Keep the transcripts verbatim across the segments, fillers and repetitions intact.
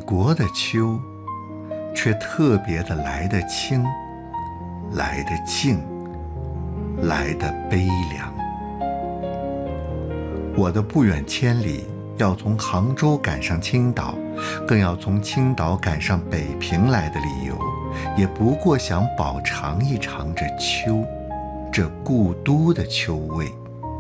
国的秋，却特别的来得清，来得静，来得悲凉。我的不远千里要从杭州赶上青岛，更要从青岛赶上北平来的理由，也不过想饱尝一尝这秋，这故都的秋味。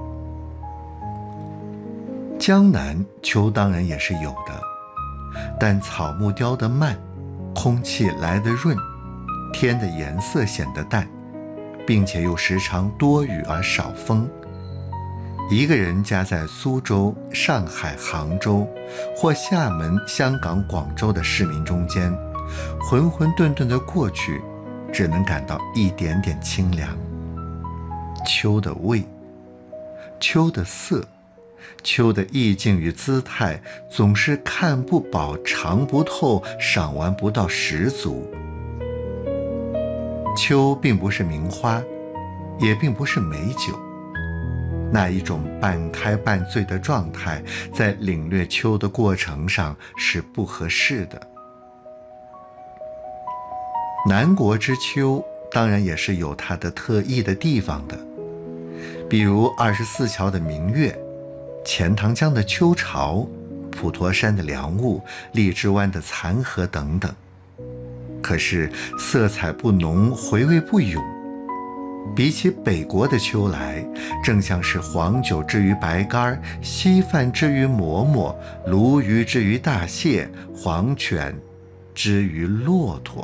江南秋当然也是有的，但草木凋得慢，空气来得润，天的颜色显得淡，并且又时常多雨而少风。一个人家在苏州、上海、杭州或厦门、香港、广州的市民中间，浑浑沌沌地过去，只能感到一点点清凉。秋的味，秋的色，秋的意境与姿态，总是看不饱、尝不透、赏玩不到十足。秋并不是名花，也并不是美酒，那一种半开半醉的状态，在领略秋的过程上是不合适的。南国之秋当然也是有它的特异的地方的，比如二十四桥的明月，钱塘江的秋潮，普陀山的凉雾，荔枝湾的残荷等等。可是色彩不浓，回味不永。比起北国的秋来，正像是黄酒之于白干，稀饭之于馍馍，鲈鱼之于大蟹，黄犬之于骆驼。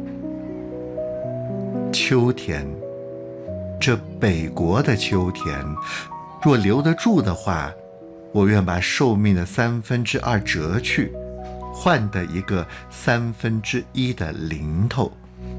秋天，这北国的秋天，若留得住的话，我愿把寿命的三分之二折去，换得一个三分之一的零头。